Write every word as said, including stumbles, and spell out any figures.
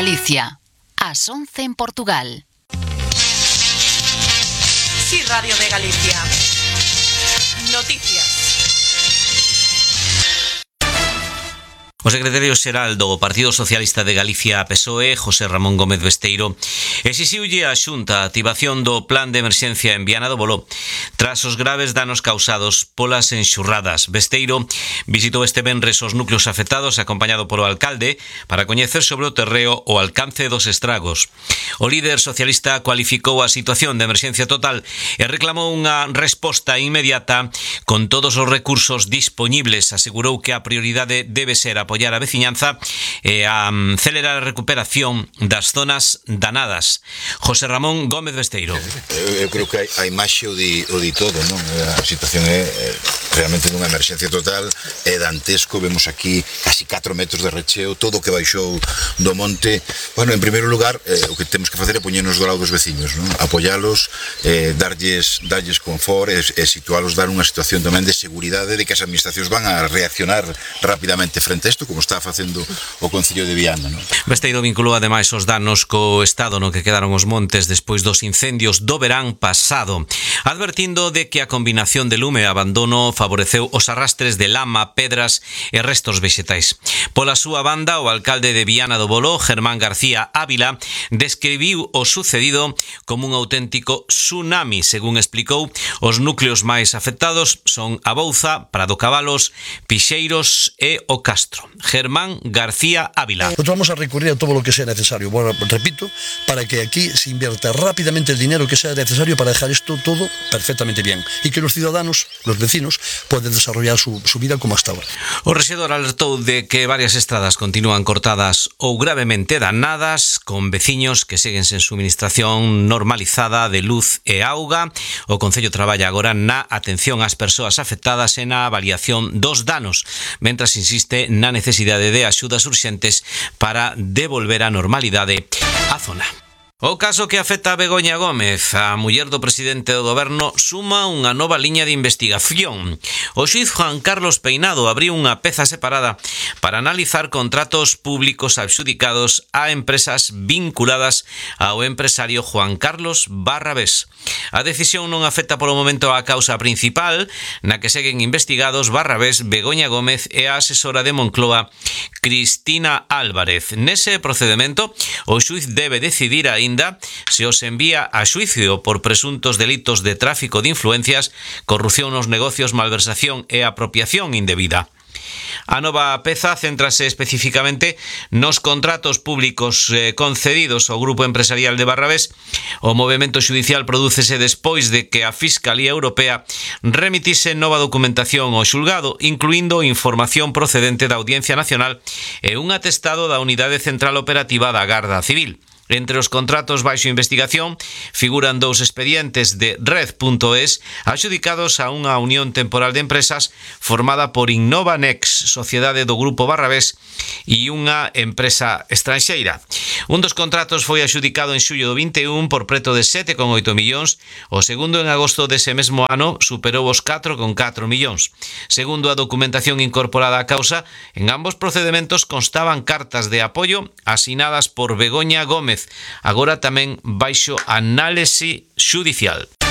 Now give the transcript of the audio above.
Galicia, ás once en Portugal. Sí, Radio de Galicia. Noticias. O secretario xeral do Partido Socialista de Galicia, P S O E, José Ramón Gómez Besteiro, exixiulle á Xunta a activación do plan de emerxencia en Viana do Boló tras os graves danos causados polas enxurradas. Besteiro visitou este venres os núcleos afectados acompañado polo alcalde para coñecer sobre o terreo o alcance dos estragos. O líder socialista cualificou a situación de emerxencia total e reclamou unha resposta inmediata con todos os recursos dispoñibles. Asegurou que a prioridade debe ser apoiar a veciñanza e a acelerar a recuperación das zonas danadas. José Ramón Gómez Besteiro. Eu, eu creo que a imaxe o di, o di todo, non? A situación é, é realmente dunha emerxencia total, é dantesco, vemos aquí casi catro metros de recheo, todo o que baixou do monte. Bueno, en primeiro lugar, eh, o que temos que facer é poñernos do lado dos veciños, non? Apoialos, eh, darlles, darlles confort e, e situalos, dar unha situación tamén de seguridade de que as administracións van a reaccionar rapidamente frente a isto, como está facendo o Concello de Viana, non? Besteiro vinculou ademais os danos co estado no que quedaron os montes despois dos incendios do verán pasado, advertindo de que a combinación de lume e abandono favoreceu os arrastres de lama, pedras e restos vexetais. Pola súa banda, o alcalde de Viana do Boló, Germán García Ávila, describiu o sucedido como un auténtico tsunami. Según explicou, os núcleos máis afectados son a Bouza, Prado Cabalos, Pixeiros e o Castro. Germán García Ávila. Nosotros vamos a recurrir a todo lo que sea necesario, bueno, repito, para que aquí se invierta rápidamente el dinero que sea necesario para dejar esto todo perfectamente bien y que los ciudadanos, los vecinos, puedan desarrollar su, su vida como hasta ahora. O rexedor alertou de que varias estradas continúan cortadas ou gravemente danadas, con veciños que seguen sen suministración normalizada de luz e auga. O Concello traballa agora na atención ás persoas afectadas e na avaliación dos danos, mentras insiste na necesidade de axudas urxentes para devolver a normalidade á zona. O caso que afecta a Begoña Gómez, a muller do presidente do goberno, suma unha nova liña de investigación. O xuíz Juan Carlos Peinado abriu unha peza separada para analizar contratos públicos adxudicados a empresas vinculadas ao empresario Juan Carlos Barrabés. A decisión non afecta polo momento a causa principal, na que seguen investigados Barrabés, Begoña Gómez e a asesora de Moncloa, Cristina Álvarez. Nese procedimento, o xuíz debe decidir aí se os envía a xuicio por presuntos delitos de tráfico de influencias, corrupción nos negocios, malversación e apropiación indebida. A nova peza céntrase especificamente nos contratos públicos eh, concedidos ao grupo empresarial de Barrabés. O movimento xudicial prodúcese despois de que a Fiscalía Europea remitise nova documentación ao xulgado, incluindo información procedente da Audiencia Nacional e un atestado da Unidade Central Operativa da Garda Civil. Entre os contratos baixo investigación figuran dous expedientes de Red punto es adxudicados a unha unión temporal de empresas formada por Innovanex, sociedade do Grupo Barrabés, e unha empresa estranxeira. Un dos contratos foi adxudicado en xullo do vinte e un por preto de sete coma oito millóns, o segundo en agosto dese mesmo ano superou os catro coma catro millóns. Segundo a documentación incorporada á causa, en ambos procedementos constaban cartas de apoio asinadas por Begoña Gómez, agora tamén baixo análise xudicial.